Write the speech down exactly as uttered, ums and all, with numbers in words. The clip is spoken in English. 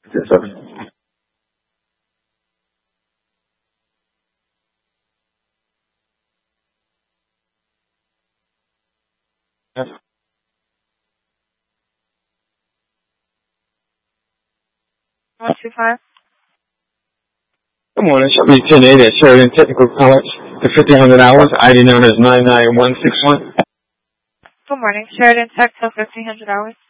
Yes, sir. Yes. one two five. Good morning. Show me ten eighty at Sheridan Technical College. The fifteen hundred hours, I D known as nine nine one six one. Good morning. Sheridan Tech till fifteen hundred hours.